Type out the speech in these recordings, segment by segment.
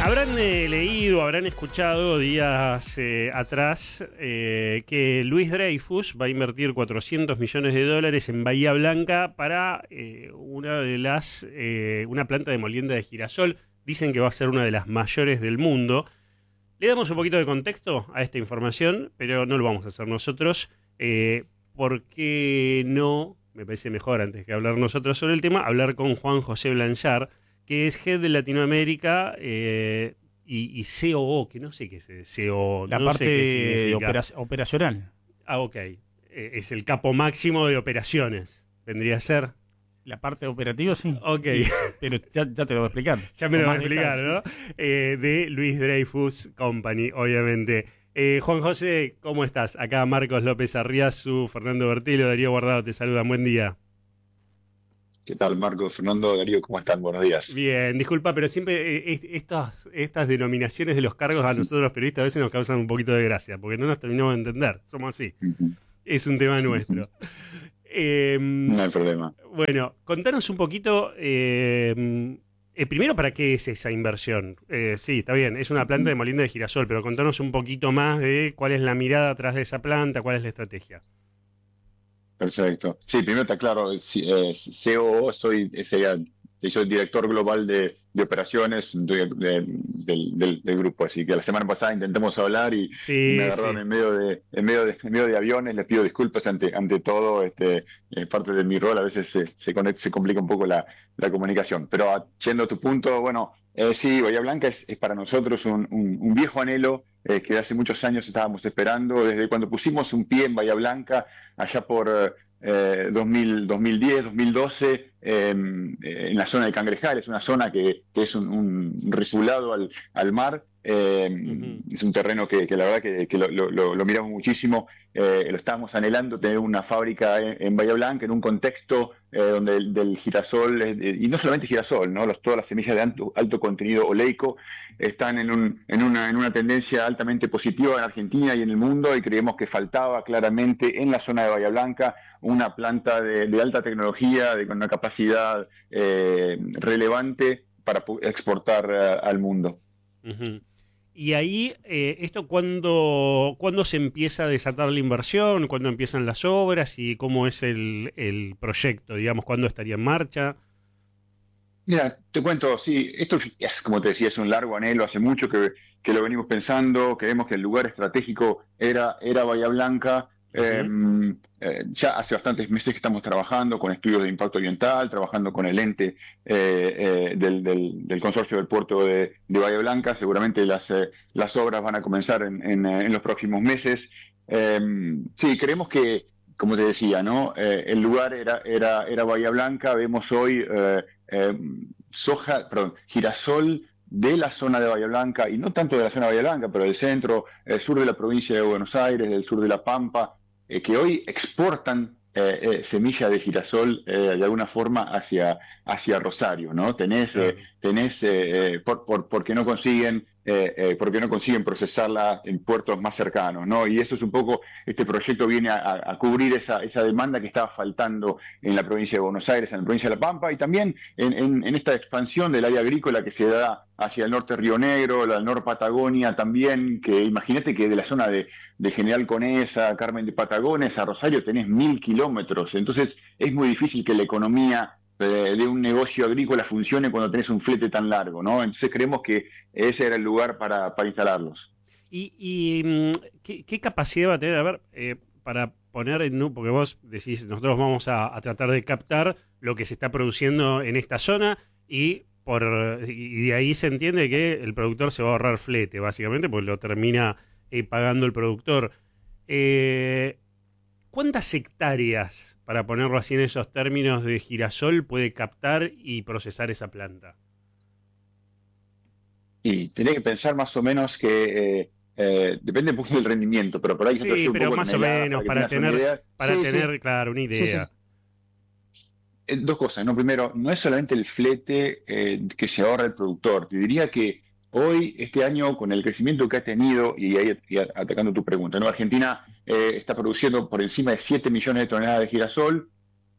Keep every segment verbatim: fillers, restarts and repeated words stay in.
Habrán eh, leído, habrán escuchado días eh, atrás eh, que Luis Dreyfus va a invertir cuatrocientos millones de dólares en Bahía Blanca para eh, una de las eh, una planta de molienda de girasol. Dicen que va a ser una de las mayores del mundo. Le damos un poquito de contexto a esta información, pero no lo vamos a hacer nosotros. Eh, ¿Por qué no? Me parece mejor, antes que hablar nosotros sobre el tema, hablar con Juan José Blanchard, que es Head de Latinoamérica eh, y, y C O O, que no sé qué es C O O. La no parte sé qué significa. opera- operacional. Ah, ok. Eh, es el capo máximo de operaciones. ¿Vendría a ser? La parte operativa, sí. Ok. Pero ya, ya te lo voy a explicar. Ya me Con lo va a más explicar, detalles. ¿no? Eh, de Luis Dreyfus Company, obviamente. Eh, Juan José, ¿cómo estás? Acá Marcos López Arriazu, Fernando Bertilo, Darío Guardado, te saludan. Buen día. ¿Qué tal, Marcos, Fernando, Darío? ¿Cómo están? Buenos días. Bien, disculpa, pero siempre eh, est- estas, estas denominaciones de los cargos a nosotros los periodistas a veces nos causan un poquito de gracia, porque no nos terminamos de entender. Somos así. Ujú. Es un tema nuestro. Eh, No hay problema. Bueno, contanos un poquito, eh, eh, primero, ¿para qué es esa inversión? Eh, sí, está bien, es una planta de molienda de girasol, pero contanos un poquito más de cuál es la mirada atrás de esa planta, cuál es la estrategia. Perfecto. Sí, primero te aclaro, sí, eh, C O O, soy, ese, soy director global de, de operaciones de- de- del, del- del grupo, así que la semana pasada intentamos hablar y, y Sí, me agarraron sí. en medio de, en medio de, en medio de aviones. Les pido disculpas ante, ante todo, este, es parte de mi rol, a veces se, se, conect- se complica un poco la, la comunicación. Pero a- yendo a tu punto, bueno, eh, sí, Bahía Blanca es, es para nosotros un, un- un viejo anhelo eh, que hace muchos años estábamos esperando, desde cuando pusimos un pie en Bahía Blanca, allá por eh, dos mil, dos mil diez, dos mil doce, eh, en la zona de Cangrejal. Es una zona que, que es un, un risulado al, al mar. Eh, Ujú. es un terreno que, que la verdad que, que lo, lo- lo- lo miramos muchísimo. Eh, lo estábamos anhelando, tener una fábrica en, en Bahía Blanca, en un contexto eh, donde el, del girasol, eh, y no solamente girasol, ¿no? Los, todas las semillas de alto, alto contenido oleico están en, un, en, una, en una tendencia altamente positiva en Argentina y en el mundo, y creemos que faltaba claramente en la zona de Bahía Blanca una planta de, de alta tecnología, de, con una capacidad eh, relevante para pu- exportar eh, al mundo. Ujú. Y ahí, eh, ¿esto cuándo, cuándo se empieza a desatar la inversión? ¿Cuándo empiezan las obras? ¿Y cómo es el, el proyecto? Digamos, ¿cuándo estaría en marcha? Mira, te cuento, sí, esto es, como te decía, es un largo anhelo, hace mucho que, que lo venimos pensando, creemos que el lugar estratégico era, era Bahía Blanca. Eh, Ujú. eh, ya hace bastantes meses que estamos trabajando con estudios de impacto ambiental, trabajando con el ente eh, eh, del, del- del consorcio del puerto de, de Bahía Blanca. Seguramente las, eh, las obras van a comenzar en, en, eh, en los próximos meses. Eh, sí, creemos que, como te decía, ¿no? Eh, el lugar era, era, era Bahía Blanca. Vemos hoy eh, eh, soja, perdón, girasol de la zona de Bahía Blanca, y no tanto de la zona de Bahía Blanca, pero del centro, el sur de la provincia de Buenos Aires, del sur de La Pampa, eh, que hoy exportan eh, eh, semilla de girasol eh, de alguna forma hacia, hacia Rosario, ¿no? Tenés, eh, Claro. tenés eh, eh, por, por, porque no consiguen, eh, eh, porque no consiguen procesarla en puertos más cercanos, ¿no? Y eso es un poco, este proyecto viene a, a- a cubrir esa, esa demanda que estaba faltando en la provincia de Buenos Aires, en la provincia de La Pampa, y también en, en, en esta expansión del área agrícola que se da hacia el norte Río Negro, la Nor Patagonia también, que imagínate que de la zona de, de General Conesa, Carmen de Patagones, a Rosario tenés mil kilómetros. Entonces es muy difícil que la economía eh, de un negocio agrícola funcione cuando tenés un flete tan largo, ¿no? Entonces creemos que ese era el lugar para, para instalarlos. ¿Y, y, mm, ¿qué, qué capacidad va a tener? A ver, eh, para poner en... nu- Porque vos decís, nosotros vamos a, a tratar de captar lo que se está produciendo en esta zona y, por, y de ahí se entiende que el productor se va a ahorrar flete, básicamente, porque lo termina eh, pagando el productor. Eh, ¿Cuántas hectáreas, para ponerlo así en esos términos, de girasol puede captar y procesar esa planta? Y tenés que pensar más o menos que eh, eh, depende un poco del rendimiento, pero por ahí yo te Sí, doy un pero poco más o toneladas menos, para que para tengas una tener, idea. para Sí, sí, tener, claro, una sí, sí. idea. Eh, Dos cosas, ¿no? Primero, no es solamente el flete eh, que se ahorra el productor. Te diría que hoy, este año, con el crecimiento que ha tenido, y ahí y atacando tu pregunta, ¿no? Argentina eh, está produciendo por encima de siete millones de toneladas de girasol.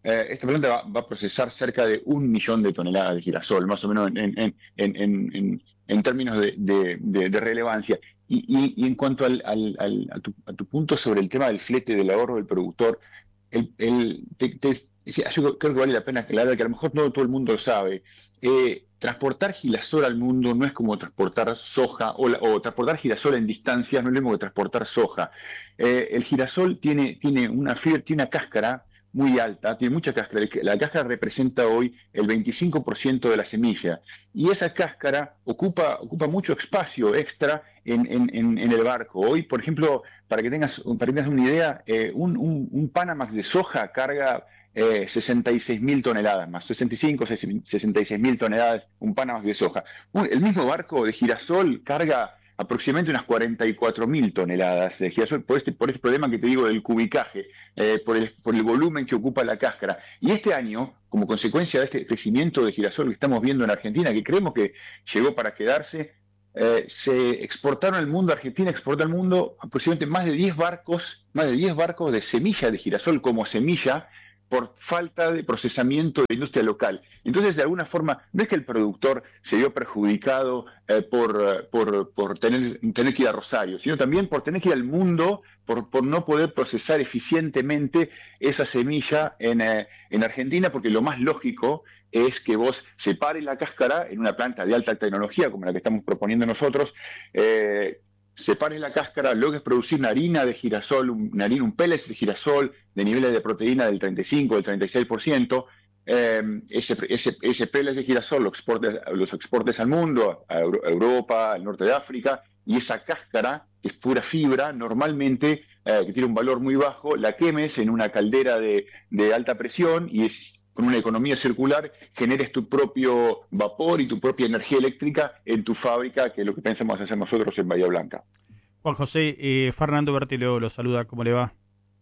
eh, esta planta va, va a procesar cerca de un millón de toneladas de girasol, más o menos en, en, en, en, en, en términos de, de, de, de relevancia. Y, y, y en cuanto al, al, al, a, tu, a tu punto sobre el tema del flete, del ahorro del productor, el, el, te, te, yo creo que vale la pena aclarar que a lo mejor no todo el mundo lo sabe. Eh, transportar girasol al mundo no es como transportar soja, o, la, o transportar girasol en distancias no es lo mismo que transportar soja. Eh, el girasol tiene, tiene, una fibra, tiene una cáscara muy alta, tiene mucha cáscara. La cáscara representa hoy el veinticinco por ciento de la semilla. Y esa cáscara ocupa, ocupa mucho espacio extra en, en, en el barco. Hoy, por ejemplo, para que tengas, para que tengas una idea, eh, un, un, un Panamax de soja carga eh, sesenta y seis mil toneladas más, sesenta y cinco, sesenta y seis mil toneladas, un Panamax de soja. Un, el mismo barco de girasol carga aproximadamente unas cuarenta y cuatro mil toneladas de girasol por este, por este problema que te digo del cubicaje, eh, por, el, por el volumen que ocupa la cáscara. Y este año, como consecuencia de este crecimiento de girasol que estamos viendo en Argentina, que creemos que llegó para quedarse, eh, se exportaron al mundo, Argentina exportó al mundo aproximadamente más de diez barcos, más de diez barcos de semilla de girasol como semilla, por falta de procesamiento de la industria local. Entonces, de alguna forma, no es que el productor se vio perjudicado eh, por, por, por tener, tener que ir a Rosario, sino también por tener que ir al mundo, por, por no poder procesar eficientemente esa semilla en, eh, en Argentina, porque lo más lógico es que vos separes la cáscara en una planta de alta tecnología, como la que estamos proponiendo nosotros, eh, separes la cáscara, logres producir una harina de girasol, una harina, un pellets de girasol de niveles de proteína del treinta y cinco, del treinta y seis por ciento, eh, ese, ese, ese pellets de girasol lo exportes, los exportes al mundo, a Europa, al norte de África, y esa cáscara, que es pura fibra, normalmente, eh, que tiene un valor muy bajo, la quemes en una caldera de, de alta presión y es con una economía circular, generes tu propio vapor y tu propia energía eléctrica en tu fábrica, que es lo que pensamos hacer nosotros en Bahía Blanca. Juan José, eh, Fernando Bertillo lo saluda, ¿cómo le va?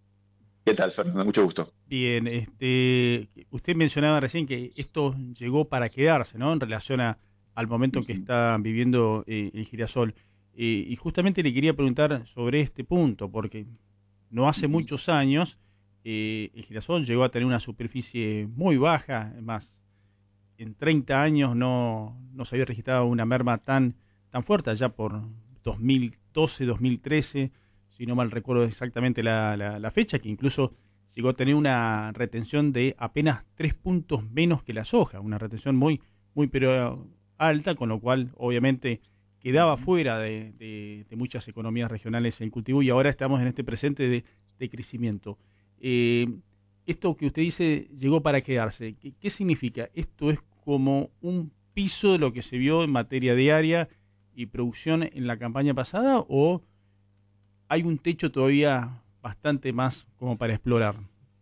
¿Qué tal, Fernando? Mucho gusto. Bien, este, usted mencionaba recién que esto llegó para quedarse, ¿no? En relación a, al momento uh-huh. que está viviendo eh, el girasol. Eh, y justamente le quería preguntar sobre este punto, porque no hace uh-huh. muchos años Eh, el girasol llegó a tener una superficie muy baja, más en treinta años no, no se había registrado una merma tan, tan fuerte, allá por dos mil doce, dos mil trece, si no mal recuerdo exactamente la, la, la fecha, que incluso llegó a tener una retención de apenas tres puntos menos que la soja, una retención muy, muy pero alta, con lo cual obviamente quedaba fuera de, de, de muchas economías regionales el cultivo, y ahora estamos en este presente de, de crecimiento. Eh, esto que usted dice llegó para quedarse, ¿Qué, ¿qué significa? ¿Esto es como un piso de lo que se vio en materia diaria y producción en la campaña pasada, o hay un techo todavía bastante más como para explorar?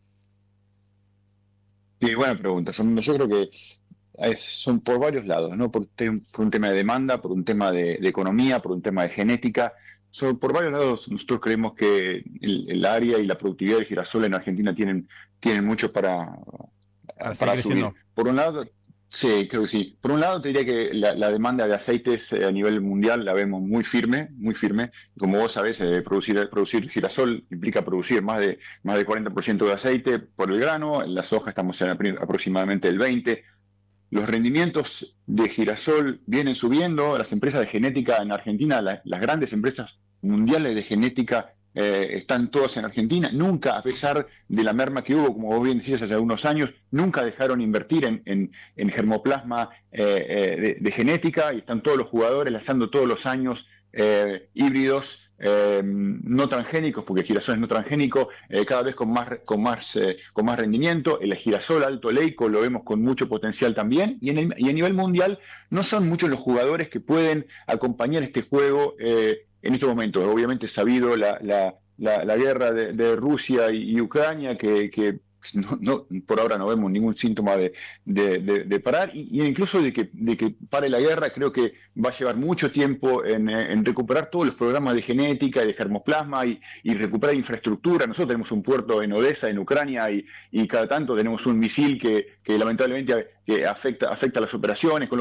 Sí, buena pregunta. Son, yo creo que son por varios lados, ¿no? Por, por un tema de demanda, por un tema de, de economía, por un tema de genética. So, por varios lados nosotros creemos que el, el área y la productividad del girasol en Argentina tienen, tienen mucho para, para, para subir. Por un lado, sí, creo que sí. Por un lado te diría que la, la demanda de aceites a nivel mundial la vemos muy firme, muy firme. Como vos sabés, eh, producir, producir girasol implica producir más de más del cuarenta por ciento de aceite por el grano. En la soja estamos en aproximadamente el veinte por ciento. Los rendimientos de girasol vienen subiendo. Las empresas de genética en Argentina, la, las grandes empresas mundiales de genética eh, están todas en Argentina. Nunca, a pesar de la merma que hubo, como vos bien decías, hace algunos años, nunca dejaron invertir en, en, en germoplasma eh, eh, de, de genética, y están todos los jugadores lanzando todos los años eh, híbridos Eh, no transgénicos, porque el girasol es no transgénico, eh, cada vez con más con más eh, con más rendimiento. El girasol alto oleico lo vemos con mucho potencial también, y, en el, y a nivel mundial no son muchos los jugadores que pueden acompañar este juego eh, en estos momentos. Obviamente sabido la, la, la, la guerra de, de Rusia y, y Ucrania, que, que No, no, por ahora no vemos ningún síntoma de, de, de, de parar, y, y incluso de que, de que pare la guerra. Creo que va a llevar mucho tiempo en, en recuperar todos los programas de genética y de germoplasma, y, y recuperar infraestructura. Nosotros tenemos un puerto en Odessa, en Ucrania, y, y cada tanto tenemos un misil que, que lamentablemente que afecta, afecta las operaciones, con lo cual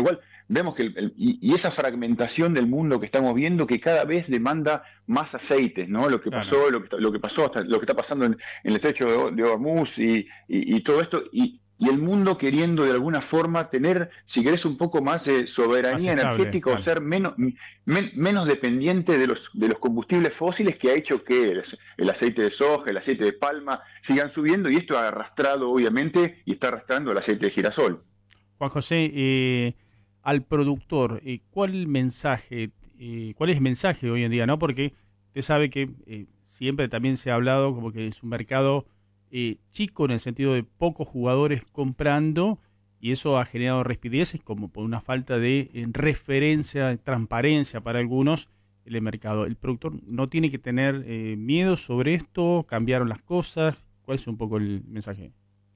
vemos que el, el, y, y esa fragmentación del mundo que estamos viendo, que cada vez demanda más aceites, ¿no? Lo que Claro. pasó, lo que, lo que pasó, hasta lo que está pasando en, en el estrecho de, de Hormuz y, y, y todo esto, y, y el mundo queriendo de alguna forma tener, si querés, un poco más de soberanía Más estable, energética, claro. o ser menos, men, menos dependiente de los, de los combustibles fósiles, que ha hecho que el, el aceite de soja, el aceite de palma sigan subiendo, y esto ha arrastrado obviamente y está arrastrando el aceite de girasol. Juan José, eh, al productor, eh, ¿cuál mensaje, eh, cuál es el mensaje hoy en día, no? Porque usted sabe que eh, siempre también se ha hablado como que es un mercado eh, chico, en el sentido de pocos jugadores comprando, y eso ha generado rispideces como por una falta de eh, referencia, transparencia para algunos en el mercado. ¿El productor no tiene que tener eh, miedo sobre esto? ¿Cambiaron las cosas? ¿Cuál es un poco el mensaje?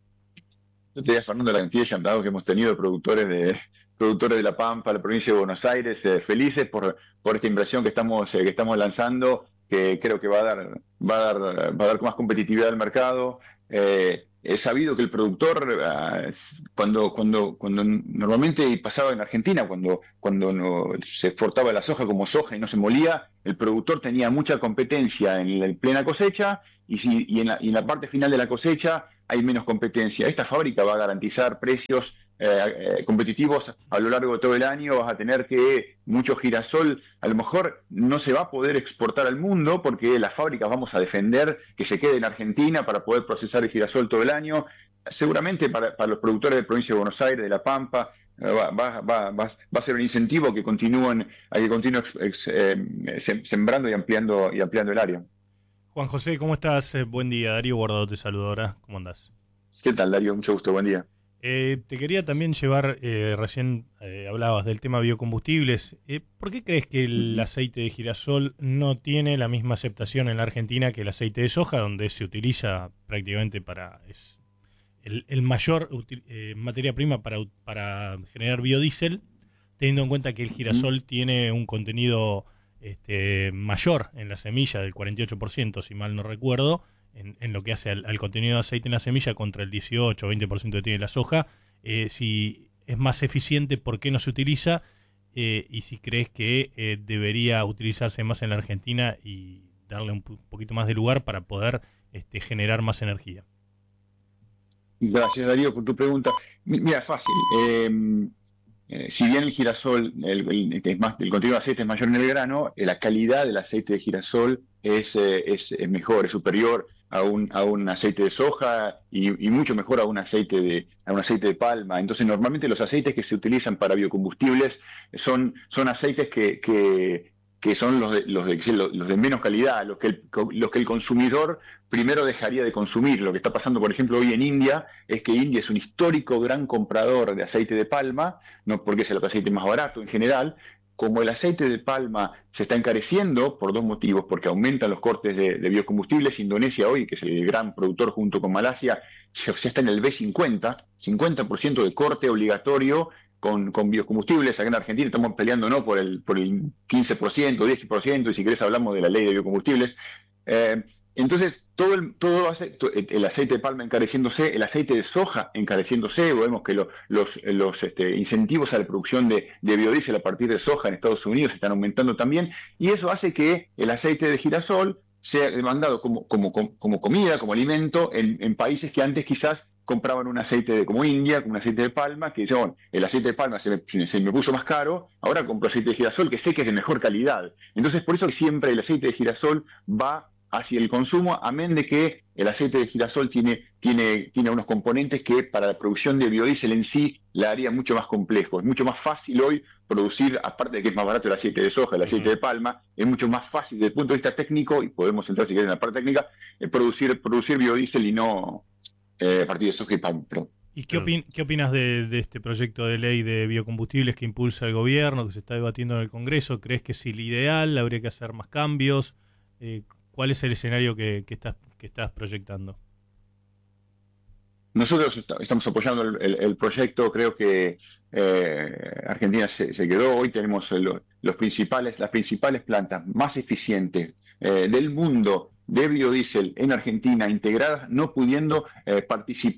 Yo te diría, Fernando, la cantidad de llamados que hemos tenido productores de productores de La Pampa, la provincia de Buenos Aires, eh, felices por, por esta inversión que estamos, eh, que estamos lanzando, que creo que va a dar, va a dar, va a dar más competitividad al mercado. Eh, he sabido que el productor, uh, cuando, cuando, cuando normalmente pasaba en Argentina, cuando, cuando no, se exportaba la soja como soja y no se molía, el productor tenía mucha competencia en la en plena cosecha, y, si, y, en la, y en la parte final de la cosecha hay menos competencia. Esta fábrica va a garantizar precios eh, eh, competitivos a lo largo de todo el año. Vas a tener que mucho girasol, a lo mejor no se va a poder exportar al mundo, porque las fábricas vamos a defender que se quede en Argentina para poder procesar el girasol todo el año. Seguramente para, para los productores de la provincia de Buenos Aires, de La Pampa, Va, va, va, va, va a ser un incentivo que continúen, a que continúen eh, sembrando y ampliando, y ampliando el área. Juan José, ¿cómo estás? Eh, buen día. Darío Guardado te saluda ahora. ¿Cómo andás? ¿Qué tal, Darío? Mucho gusto, buen día. Eh, te quería también llevar, eh, recién eh, hablabas del tema biocombustibles. Eh, ¿Por qué crees que el aceite de girasol no tiene la misma aceptación en la Argentina que el aceite de soja, donde se utiliza prácticamente para... Es el, el mayor eh, materia prima para, para generar biodiesel, teniendo en cuenta que el girasol mm. tiene un contenido este, mayor en la semilla, del cuarenta y ocho por ciento, si mal no recuerdo, en, en lo que hace al, al contenido de aceite en la semilla, contra el dieciocho o veinte por ciento que tiene la soja? Eh, si es más eficiente, ¿por qué no se utiliza? Eh, y si crees que eh, debería utilizarse más en la Argentina y darle un poquito más de lugar para poder este, generar más energía. Gracias, Darío, por tu pregunta. Mira, es fácil. Eh, eh, si bien el girasol, el, el, es más, el contenido de aceite es mayor en el grano, eh, la calidad del aceite de girasol es, eh, es, es mejor, es superior a un, a un aceite de soja y, y mucho mejor a un aceite de, a un aceite de palma. Entonces, normalmente los aceites que se utilizan para biocombustibles son, son aceites que, que, que son los de, los, de, los de menos calidad, los que, el, los que el consumidor primero dejaría de consumir. Lo que está pasando, por ejemplo, hoy en India, es que India es un histórico gran comprador de aceite de palma, no porque es el aceite más barato en general. Como el aceite de palma se está encareciendo por dos motivos, porque aumentan los cortes de, de biocombustibles. Indonesia hoy, que es el gran productor junto con Malasia, ya está en el B cincuenta, cincuenta por ciento de corte obligatorio con, con biocombustibles. Acá en Argentina estamos peleando no por el, por el quince por ciento, diez por ciento, y si querés hablamos de la ley de biocombustibles. Eh, entonces, todo el, todo hace, el aceite de palma encareciéndose, el aceite de soja encareciéndose. Vemos que lo, los, los este, incentivos a la producción de, de biodiesel a partir de soja en Estados Unidos están aumentando también, y eso hace que el aceite de girasol sea demandado como, como, como comida, como alimento, en, en países que antes quizás compraban un aceite de, como India, como un aceite de palma, que dicen, bueno, el aceite de palma se me, se me puso más caro, ahora compro aceite de girasol que sé que es de mejor calidad. Entonces, por eso siempre el aceite de girasol va hacia el consumo, amén de que el aceite de girasol tiene, tiene, tiene unos componentes que para la producción de biodiesel en sí la haría mucho más complejo. Es mucho más fácil hoy producir, aparte de que es más barato el aceite de soja, el aceite uh-huh. de palma, es mucho más fácil desde el punto de vista técnico, y podemos entrar si quieren en la parte técnica, eh, producir, producir biodiesel y no eh, a partir de soja y palma. Perdón. ¿Y qué, opin qué opinas de, de este proyecto de ley de biocombustibles que impulsa el gobierno, que se está debatiendo en el Congreso? ¿Crees que es el ideal? ¿Habría que hacer más cambios? Eh, ¿Cuál es el escenario que, que, estás, que estás proyectando? Nosotros está, estamos apoyando el, el, el proyecto. Creo que eh, Argentina se, se quedó. Hoy tenemos los, los principales, las principales plantas más eficientes eh, del mundo de biodiesel en Argentina, integradas, no pudiendo eh, participar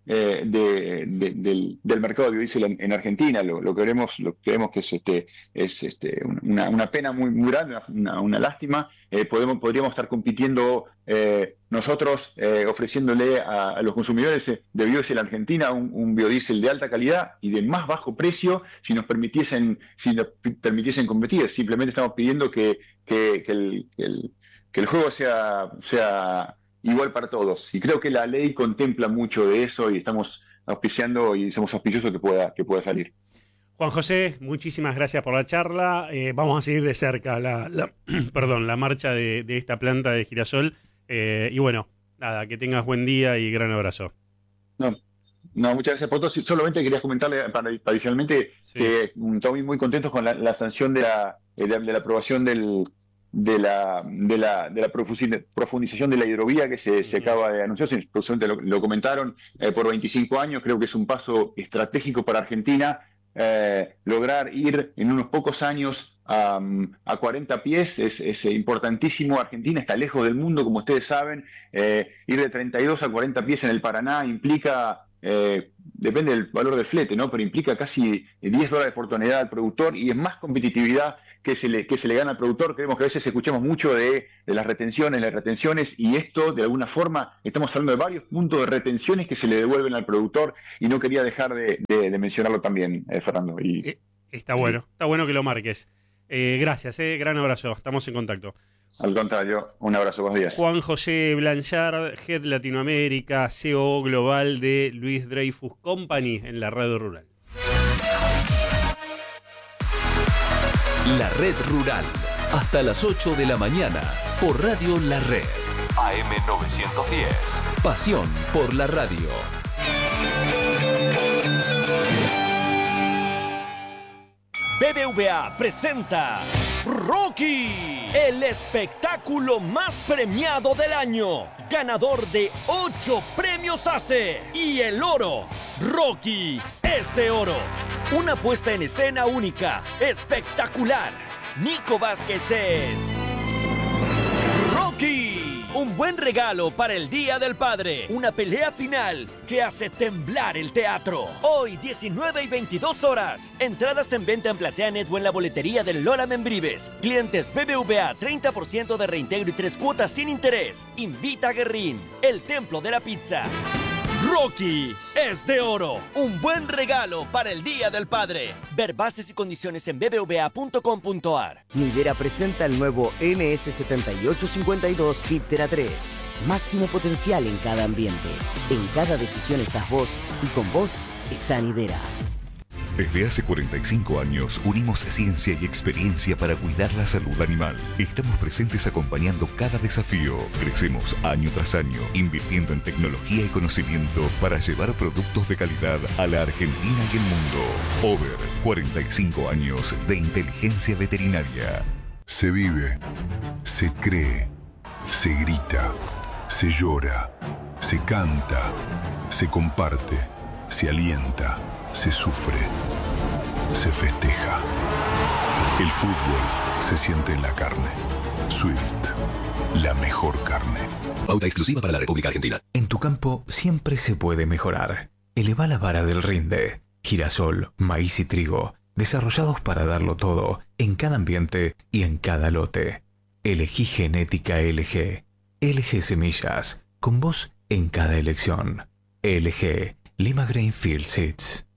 eh, de, de, del, del mercado de biodiesel en, en Argentina. Lo, lo que queremos, lo que creemos que es, este, es este, una, una pena muy, muy grande, una, una lástima. Eh, podemos, podríamos estar compitiendo eh, nosotros eh, ofreciéndole a, a los consumidores de biodiesel en Argentina un, un biodiesel de alta calidad y de más bajo precio si nos permitiesen, si nos permitiesen competir. Simplemente estamos pidiendo que, que, que, el, que, el, que el juego sea, sea igual para todos. Y creo que la ley contempla mucho de eso y estamos auspiciando y somos auspiciosos que pueda, que pueda salir. Juan José, muchísimas gracias por la charla. Eh, vamos a seguir de cerca la, la, perdón, la marcha de, de esta planta de girasol. Eh, y bueno, nada, que tengas buen día y gran abrazo. No, no muchas gracias por todo. Solamente quería comentarle para, adicionalmente sí. que estamos muy contentos con la, la sanción de la, de la, de la aprobación del, de la, de la, de la profundización de la hidrovía que se, se acaba de anunciar. Lo, lo comentaron eh, por veinticinco años. Creo que es un paso estratégico para Argentina. Eh, lograr ir en unos pocos años a, a cuarenta pies es, es importantísimo. Argentina está lejos del mundo, como ustedes saben. Eh, ir de treinta y dos a cuarenta pies en el Paraná implica, eh, depende del valor del flete, ¿no? Pero implica casi diez dólares por tonelada al productor y es más competitividad que se le, que se le gana al productor. Creemos que a veces escuchamos mucho de, de las retenciones, las retenciones, y esto, de alguna forma, estamos hablando de varios puntos de retenciones que se le devuelven al productor, y no quería dejar de, de, de mencionarlo también, eh, Fernando. Y, eh, está bueno, sí. está bueno que lo marques. Eh, gracias, eh, gran abrazo, estamos en contacto. Al contrario, un abrazo, buenos días. Juan José Blanchard, Head Latinoamérica, C E O global de Louis Dreyfus Company en la Radio Rural. La Red Rural, hasta las ocho de la mañana, por Radio La Red. A M novecientos diez. Pasión por la radio. B B V A presenta Rocky, el espectáculo más premiado del año, ganador de ocho premios A C E y el oro. Rocky es de oro. Una puesta en escena única, espectacular. Nico Vázquez es Rocky. Un buen regalo para el Día del Padre. Una pelea final que hace temblar el teatro. Hoy, diecinueve y veintidós horas. Entradas en venta en PlateaNet o en la boletería del Lola Membrives. Clientes B B V A, treinta por ciento de reintegro y tres cuotas sin interés. Invita a Guerrín, el templo de la pizza. Rocky es de oro. Un buen regalo para el Día del Padre. Ver bases y condiciones en b b v a punto com punto a r. Nidera presenta el nuevo N S setenta y ocho cincuenta y dos Piptera tres. Máximo potencial en cada ambiente. En cada decisión estás vos y con vos está Nidera. Desde hace cuarenta y cinco años unimos ciencia y experiencia para cuidar la salud animal. Estamos presentes acompañando cada desafío. Crecemos año tras año, invirtiendo en tecnología y conocimiento para llevar productos de calidad a la Argentina y el mundo. Over, cuarenta y cinco años de inteligencia veterinaria. Se vive, se cree, se grita, se llora, se canta, se comparte, se alienta, se sufre, se festeja. El fútbol se siente en la carne. Swift, la mejor carne. Pauta exclusiva para la República Argentina. En tu campo siempre se puede mejorar. Eleva la vara del rinde. Girasol, maíz y trigo, desarrollados para darlo todo, en cada ambiente y en cada lote. Elegí genética L G. L G Semillas, con vos en cada elección. L G, Lima Grain Field Seeds.